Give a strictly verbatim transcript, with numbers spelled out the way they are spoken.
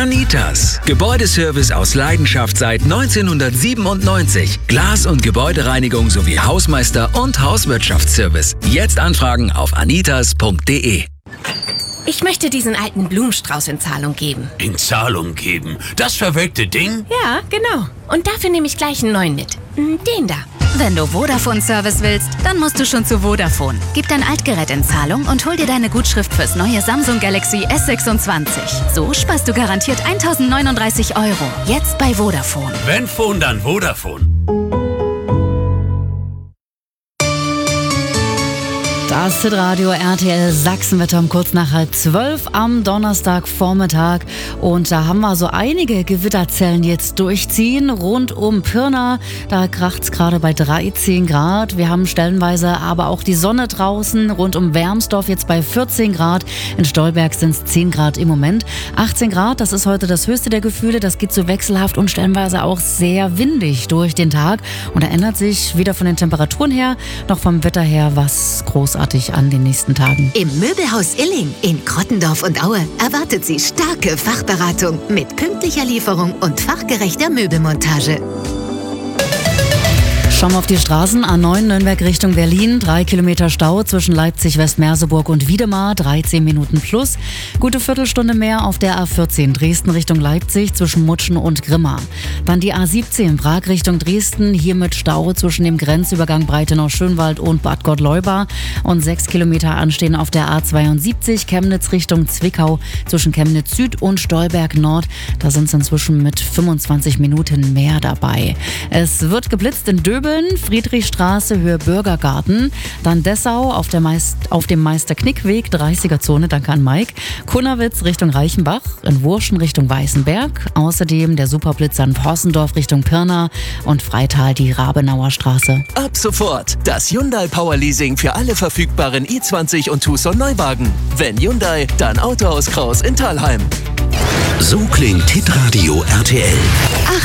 Anitas, Gebäudeservice aus Leidenschaft seit neunzehnhundertsiebenundneunzig. Glas- und Gebäudereinigung sowie Hausmeister- und Hauswirtschaftsservice. Jetzt anfragen auf anitas punkt de. Ich möchte diesen alten Blumenstrauß in Zahlung geben. In Zahlung geben? Das verwelkte Ding? Ja, genau. Und dafür nehme ich gleich einen neuen mit. Den da. Wenn du Vodafone-Service willst, dann musst du schon zu Vodafone. Gib dein Altgerät in Zahlung und hol dir deine Gutschrift fürs neue Samsung Galaxy S sechsundzwanzig. So sparst du garantiert eintausendneununddreißig Euro. Jetzt bei Vodafone. Wenn Phone, dann Vodafone. Das Hitradio R T L Sachsenwetter um kurz nach halb zwölf am Donnerstagvormittag. Und da haben wir so einige Gewitterzellen jetzt durchziehen. Rund um Pirna, da kracht es gerade bei dreizehn Grad. Wir haben stellenweise aber auch die Sonne draußen. Rund um Wermsdorf jetzt bei vierzehn Grad. In Stolberg sind es zehn Grad im Moment. achtzehn Grad, das ist heute das höchste der Gefühle. Das geht so wechselhaft und stellenweise auch sehr windig durch den Tag. Und da ändert sich weder von den Temperaturen her noch vom Wetter her was großartig an den nächsten Tagen. Im Möbelhaus Illing in Krottendorf und Aue erwartet Sie starke Fachberatung mit pünktlicher Lieferung und fachgerechter Möbelmontage. Schauen wir auf die Straßen. A neun Nürnberg Richtung Berlin. Drei Kilometer Stau zwischen Leipzig, Westmerseburg und Wiedemar. dreizehn Minuten plus. Gute Viertelstunde mehr auf der A vierzehn Dresden Richtung Leipzig zwischen Mutschen und Grimma. Dann die A siebzehn Prag Richtung Dresden. Hier mit Stau zwischen dem Grenzübergang Breitenau-Schönwald und Bad Gottleuba. Und sechs Kilometer anstehen auf der A zweiundsiebzig Chemnitz Richtung Zwickau zwischen Chemnitz Süd und Stolberg Nord. Da sind es inzwischen mit fünfundzwanzig Minuten mehr dabei. Es wird geblitzt in Döbel. Friedrichstraße, Höhe Bürgergarten, dann Dessau auf, der Meist, auf dem Meister-Knick-Weg, dreißiger-Zone, danke an Mike, Kunnerwitz Richtung Reichenbach, in Wurschen Richtung Weißenberg, außerdem der Superblitz an Porsendorf Richtung Pirna und Freital die Rabenauer Straße. Ab sofort das Hyundai Power Leasing für alle verfügbaren i zwanzig und Tucson Neuwagen. Wenn Hyundai, dann Autohaus Kraus in Thalheim. So klingt Hitradio R T L.